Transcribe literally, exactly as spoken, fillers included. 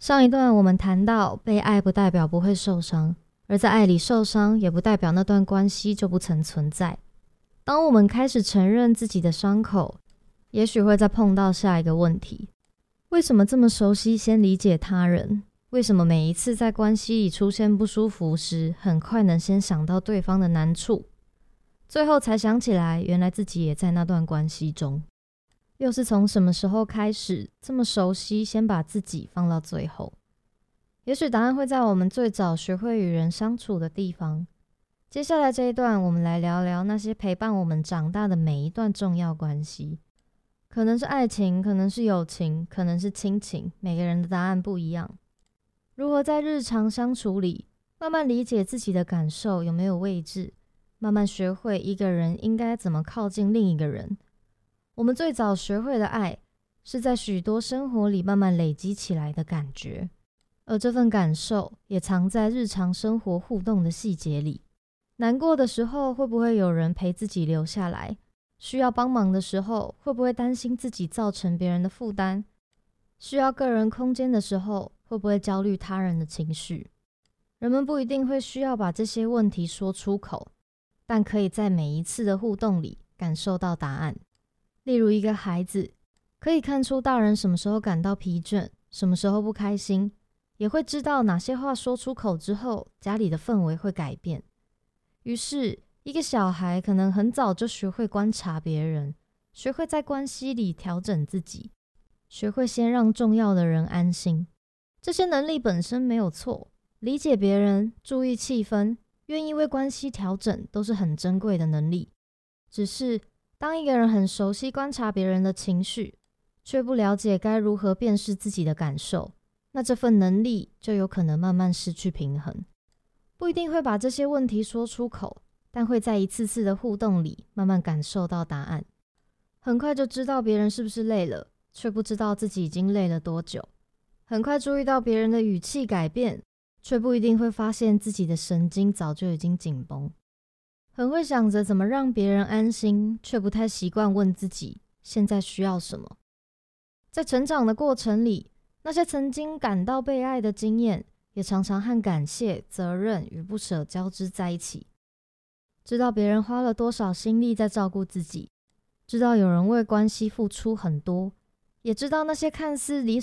上一段我们谈到，被爱不代表不会受伤，而在爱里受伤也不代表那段关系就不曾存在。当我们开始承认自己的伤口，也许会再碰到下一个问题：为什么这么熟悉先理解他人？为什么每一次在关系里出现不舒服时，很快能先想到对方的难处，最后才想起来，原来自己也在那段关系中。又是从什么时候开始这么熟悉，先把自己放到最后？也许答案会在我们最早学会与人相处的地方。接下来这一段，我们来聊聊那些陪伴我们长大的每一段重要关系，可能是爱情，可能是友情，可能是亲情，每个人的答案不一样。如何在日常相处里，慢慢理解自己的感受有没有位置，慢慢学会一个人应该怎么靠近另一个人。我们最早学会的爱，是在许多生活里慢慢累积起来的感觉，而这份感受也藏在日常生活互动的细节里。难过的时候，会不会有人陪自己留下来？需要帮忙的时候，会不会担心自己造成别人的负担？需要个人空间的时候，会不会焦虑他人的情绪？人们不一定会需要把这些问题说出口，但可以在每一次的互动里感受到答案。例如一个孩子，可以看出大人什么时候感到疲倦，什么时候不开心，也会知道哪些话说出口之后，家里的氛围会改变。于是，一个小孩可能很早就学会观察别人，学会在关系里调整自己，学会先让重要的人安心。这些能力本身没有错，理解别人，注意气氛，愿意为关系调整，都是很珍贵的能力。只是当一个人很熟悉观察别人的情绪，却不了解该如何辨识自己的感受，那这份能力就有可能慢慢失去平衡。不一定会把这些问题说出口，但会在一次次的互动里慢慢感受到答案。很快就知道别人是不是累了，却不知道自己已经累了多久。很快注意到别人的语气改变，却不一定会发现自己的神经早就已经紧绷。很会想着怎么让别人安心，却不太习惯问自己现在需要什么。在成长的过程里，那些曾经感到被爱的经验，也常常和感谢、责任与不舍交织在一起。知道别人花了多少心力在照顾自己，知道有人为关系付出很多，也知道那些看似理